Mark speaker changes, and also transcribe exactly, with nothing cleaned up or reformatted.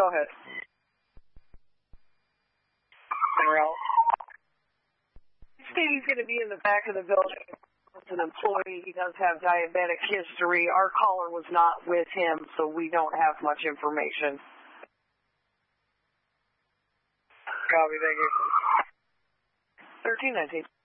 Speaker 1: Go ahead. Monroe. He said he's going to be in the back of the building. As an employee, he does have diabetic history. Our caller was not with him, so we don't have much information.
Speaker 2: Copy, thank you.
Speaker 1: thirteen nineteen.